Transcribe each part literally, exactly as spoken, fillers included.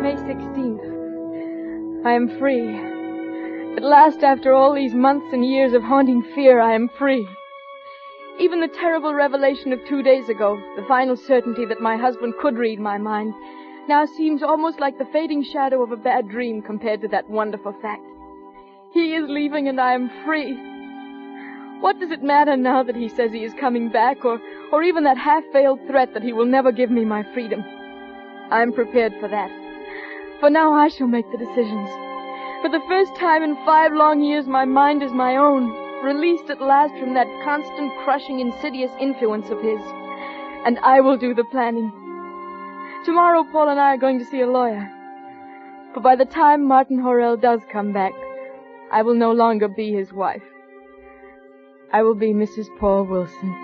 May sixteenth. I am free. At last, after all these months and years of haunting fear, I am free. Even the terrible revelation of two days ago, the final certainty that my husband could read my mind, now seems almost like the fading shadow of a bad dream compared to that wonderful fact. He is leaving and I am free. What does it matter now that he says he is coming back, or, or even that half-veiled threat that he will never give me my freedom? I am prepared for that. For now I shall make the decisions. For the first time in five long years, my mind is my own, released at last from that constant, crushing, insidious influence of his. And I will do the planning. Tomorrow, Paul and I are going to see a lawyer. For by the time Martin Horrell does come back, I will no longer be his wife. I will be Missus Paul Wilson.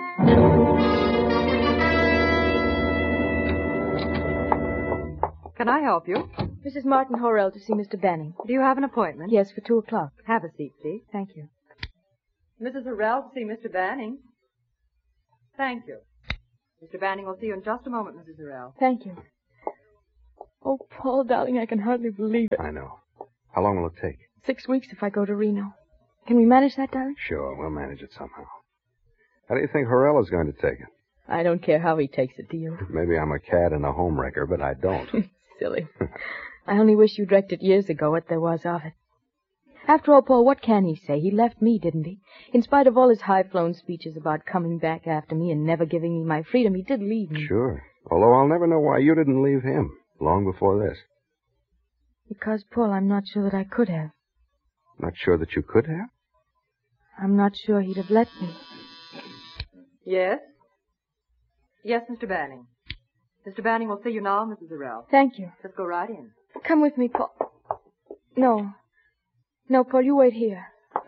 Can I help you? Missus Martin Horrell to see Mister Banning. Do you have an appointment? Yes, for two o'clock. Have a seat, please. Thank you. Missus Horrell to see Mister Banning. Thank you. Mister Banning will see you in just a moment, Missus Horrell. Thank you. Oh, Paul, darling, I can hardly believe it. I know. How long will it take? Six weeks if I go to Reno. Can we manage that, darling? Sure, we'll manage it somehow. How do you think Horrell is going to take it? I don't care how he takes it, do you? Maybe I'm a cad and a homewrecker, but I don't. Silly. I only wish you'd wrecked it years ago, what there was of it. After all, Paul, what can he say? He left me, didn't he? In spite of all his high-flown speeches about coming back after me and never giving me my freedom, he did leave me. Sure. Although I'll never know why you didn't leave him long before this. Because, Paul, I'm not sure that I could have. Not sure that you could have? I'm not sure he'd have let me. Yes? Yes, Mister Banning. Mister Banning will see you now, Missus Horrell. Thank you. Just go right in. Come with me, Paul. No. No, Paul, you wait here.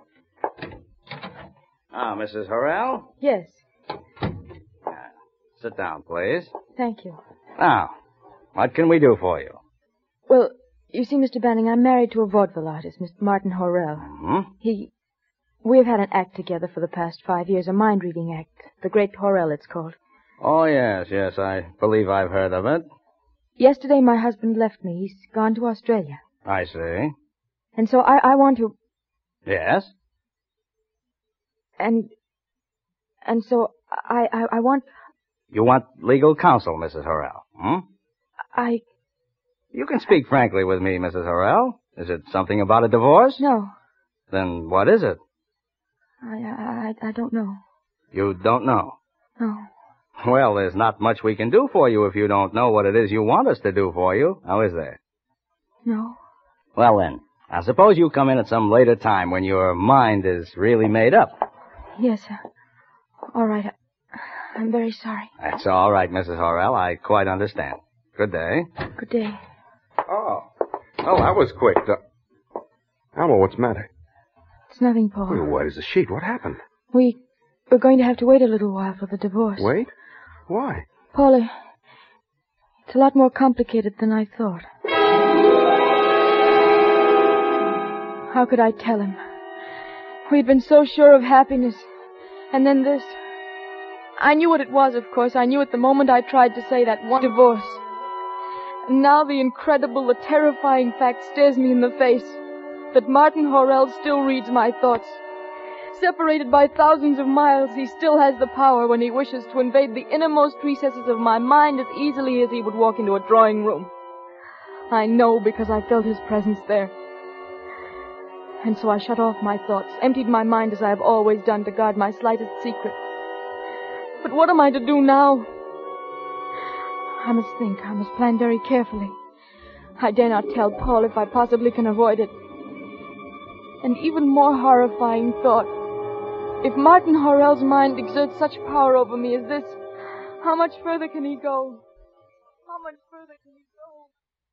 Ah, Missus Horrell? Yes. Uh, sit down, please. Thank you. Now, what can we do for you? Well, you see, Mister Banning, I'm married to a vaudeville artist, Mister Martin Horrell. Hmm? He... We've had an act together for the past five years, a mind-reading act. The Great Horrell, it's called. Oh, yes, yes, I believe I've heard of it. Yesterday, my husband left me. He's gone to Australia. I see. And so I, I want to... Yes? And... And so I, I, I want... You want legal counsel, Missus Horrell, hmm? I... You can speak frankly with me, Missus Horrell. Is it something about a divorce? No. Then what is it? I, I, I don't know. You don't know? No. Well, there's not much we can do for you if you don't know what it is you want us to do for you. Now, is there? No. Well, then, I suppose you come in at some later time when your mind is really made up. Yes, sir. All right. I, I'm very sorry. That's all right, Missus Horrell. I quite understand. Good day. Good day. Oh. Well, that was quick. Uh... Alma, what's the matter? It's nothing, Paul. Well, white as a sheet. What happened? We... We're going to have to wait a little while for the divorce. Wait? Why? Paul, it's a lot more complicated than I thought. How could I tell him? We'd been so sure of happiness. And then this. I knew what it was, of course. I knew it the moment I tried to say that one divorce. And now the incredible, the terrifying fact stares me in the face. That Martin Horrell still reads my thoughts. Separated by thousands of miles, he still has the power when he wishes to invade the innermost recesses of my mind as easily as he would walk into a drawing room. I know because I felt his presence there. And so I shut off my thoughts, emptied my mind as I have always done to guard my slightest secret. But what am I to do now? I must think. I must plan very carefully. I dare not tell Paul if I possibly can avoid it. An even more horrifying thought. If Martin Horrell's mind exerts such power over me as this, how much further can he go? How much further can he go?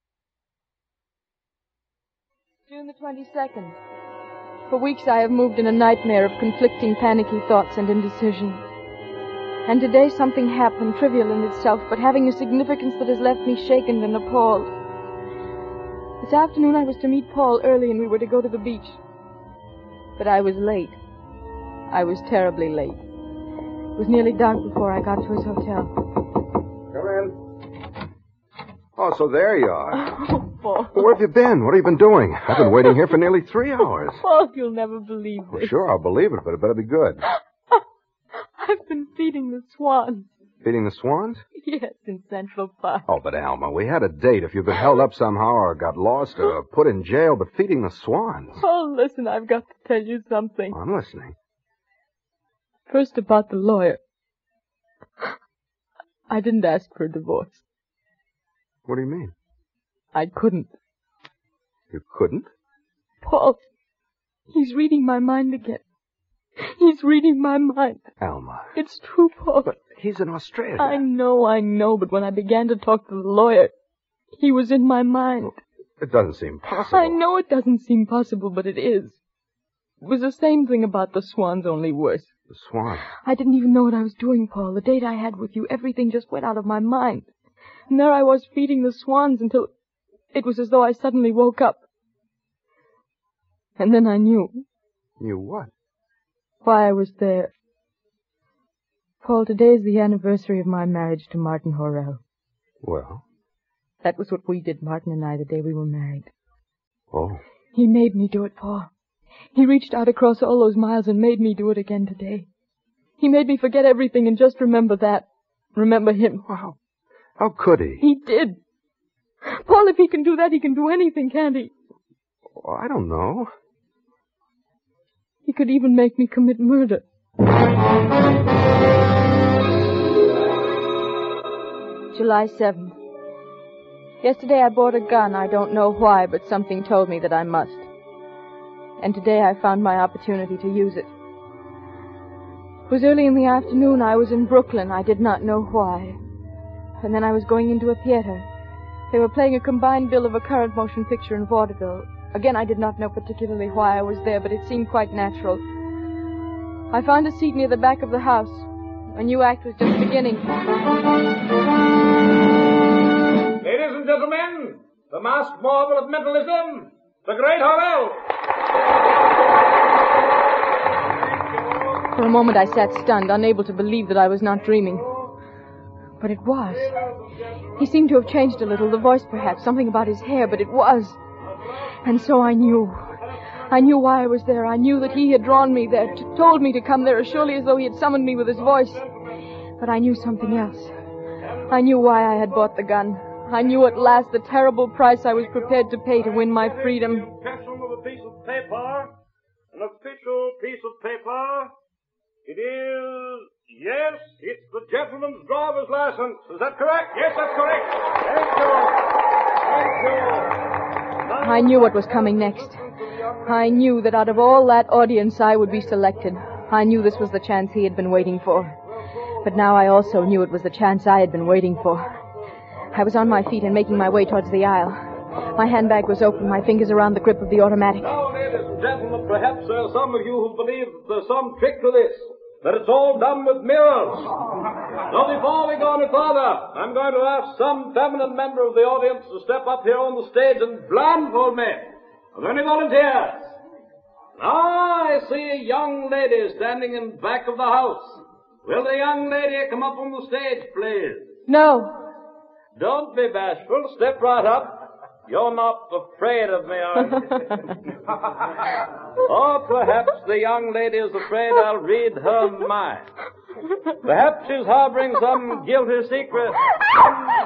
June the twenty-second. For weeks I have moved in a nightmare of conflicting, panicky thoughts and indecision. And today something happened, trivial in itself, but having a significance that has left me shaken and appalled. This afternoon I was to meet Paul early and we were to go to the beach. But I was late. I was terribly late. It was nearly dark before I got to his hotel. Come in. Oh, so there you are. Oh, Paul. Well, where have you been? What have you been doing? I've been waiting here for nearly three hours. Paul, you'll never believe this. Well, sure, I'll believe it, but it better be good. I've been feeding the swans. Feeding the swans? Yes, in Central Park. Oh, but Alma, we had a date. If you've been held up somehow or got lost or put in jail, but feeding the swans. Oh, listen, I've got to tell you something. I'm listening. First about the lawyer. I didn't ask for a divorce. What do you mean? I couldn't. You couldn't? Paul, he's reading my mind again. He's reading my mind. Alma. It's true, Paul. But he's in Australia. I know, I know, but when I began to talk to the lawyer, he was in my mind. It doesn't seem possible. I know it doesn't seem possible, but it is. It was the same thing about the swans, only worse. The swan. I didn't even know what I was doing, Paul. The date I had with you, everything just went out of my mind. And there I was feeding the swans until it was as though I suddenly woke up. And then I knew. Knew what? Why I was there. Paul, today is the anniversary of my marriage to Martin Horrell. Well? That was what we did, Martin and I, the day we were married. Oh. He made me do it, Paul. He reached out across all those miles and made me do it again today. He made me forget everything and just remember that. Remember him. Wow. How could he? He did. Paul, if he can do that, he can do anything, can't he? Oh, I don't know. He could even make me commit murder. July seventh. Yesterday I bought a gun. I don't know why, but something told me that I must. And today I found my opportunity to use it. It was early in the afternoon. I was in Brooklyn. I did not know why. And then I was going into a theater. They were playing a combined bill of a current motion picture and vaudeville. Again, I did not know particularly why I was there, but it seemed quite natural. I found a seat near the back of the house. A new act was just beginning. Ladies and gentlemen, the masked marvel of mentalism, the great Horrell. For a moment I sat stunned, unable to believe that I was not dreaming. But it was. He seemed to have changed a little, the voice perhaps, something about his hair, but it was. And so I knew. I knew why I was there. I knew that he had drawn me there, t- told me to come there as surely as though he had summoned me with his voice. But I knew something else. I knew why I had bought the gun. I knew at last the terrible price I was prepared to pay to win my freedom. Pencil of a piece of paper, an official piece of paper. It is, yes, it's the gentleman's driver's license. Is that correct? Yes, that's correct. Thank you. Thank you. I knew what was coming next. I knew that out of all that audience I would be selected. I knew this was the chance he had been waiting for. But now I also knew it was the chance I had been waiting for. I was on my feet and making my way towards the aisle. My handbag was open, my fingers around the grip of the automatic. Now, ladies and gentlemen, perhaps there are some of you who believe that there's some trick to this, that it's all done with mirrors. Now, before we go any further, I'm going to ask some feminine member of the audience to step up here on the stage and blindfold me. Are there any volunteers? Now, I see a young lady standing in back of the house. Will the young lady come up on the stage, please? No. Don't be bashful. Step right up. You're not afraid of me, are you? Or perhaps the young lady is afraid I'll read her mind. Perhaps she's harboring some guilty secret.